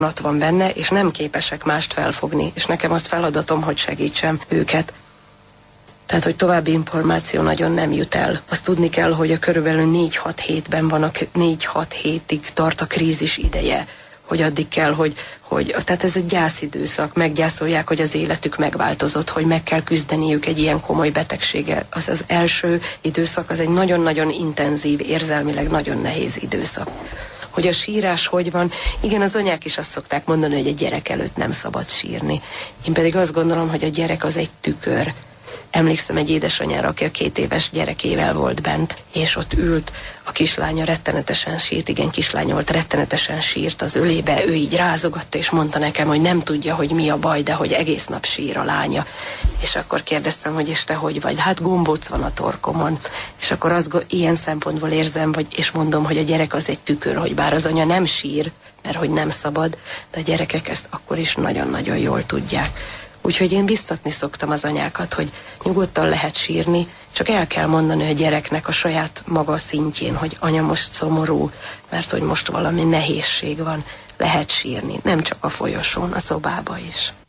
van benne, és nem képesek mást felfogni, és nekem azt feladatom, hogy segítsem őket. Tehát, hogy további információ nagyon nem jut el. Azt tudni kell, hogy a körülbelül 4-6 hétben van, 4-6 hétig tart a krízis ideje, hogy addig kell, tehát ez egy gyászidőszak, meggyászolják, hogy az életük megváltozott, hogy meg kell küzdeniük egy ilyen komoly betegséggel. Az első időszak, az egy nagyon-nagyon intenzív, érzelmileg nagyon nehéz időszak. Hogy a sírás hogy van, igen, az anyák is azt szokták mondani, hogy egy gyerek előtt nem szabad sírni. Én pedig azt gondolom, hogy a gyerek az egy tükör. Emlékszem egy édesanyára, aki a 2 éves gyerekével volt bent, és ott ült, a kislánya rettenetesen sírt, igen, kislánya volt, rettenetesen sírt az ölébe, ő így rázogatta, és mondta nekem, hogy nem tudja, hogy mi a baj, de hogy egész nap sír a lánya. És akkor kérdeztem, hogy és te hogy vagy? Hát gombóc van a torkomon. És akkor ilyen szempontból érzem, és mondom, hogy a gyerek az egy tükör, hogy bár az anya nem sír, mert hogy nem szabad, de a gyerekek ezt akkor is nagyon-nagyon jól tudják. Úgyhogy én biztatni szoktam az anyákat, hogy nyugodtan lehet sírni, csak el kell mondani a gyereknek a saját maga szintjén, hogy anya most szomorú, mert hogy most valami nehézség van, lehet sírni, nem csak a folyosón, a szobába is.